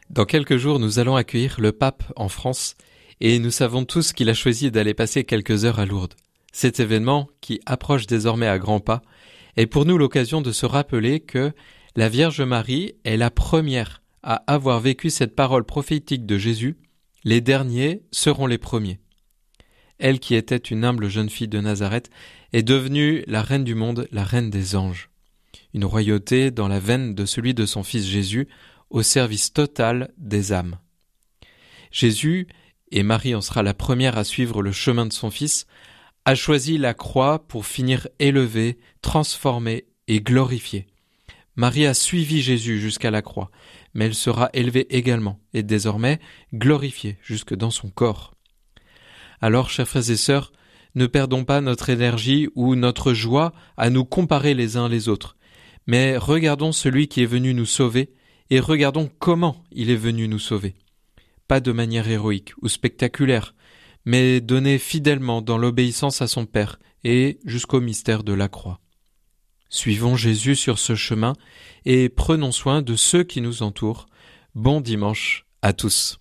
Dans quelques jours, nous allons accueillir le pape en France et nous savons tous qu'il a choisi d'aller passer quelques heures à Lourdes. Cet événement, qui approche désormais à grands pas, est pour nous l'occasion de se rappeler que la Vierge Marie est la première à avoir vécu cette parole prophétique de Jésus. Les derniers seront les premiers. Elle qui était une humble jeune fille de Nazareth est devenue la reine du monde, la reine des anges. Une royauté dans la veine de celui de son fils Jésus, au service total des âmes. Jésus, et Marie en sera la première à suivre le chemin de son fils, a choisi la croix pour finir élevé, transformé et glorifié. Marie a suivi Jésus jusqu'à la croix, mais elle sera élevée également et désormais glorifiée jusque dans son corps. Alors, chers frères et sœurs, ne perdons pas notre énergie ou notre joie à nous comparer les uns les autres, mais regardons celui qui est venu nous sauver et regardons comment il est venu nous sauver. Pas de manière héroïque ou spectaculaire, mais donné fidèlement dans l'obéissance à son Père et jusqu'au mystère de la croix. Suivons Jésus sur ce chemin et prenons soin de ceux qui nous entourent. Bon dimanche à tous.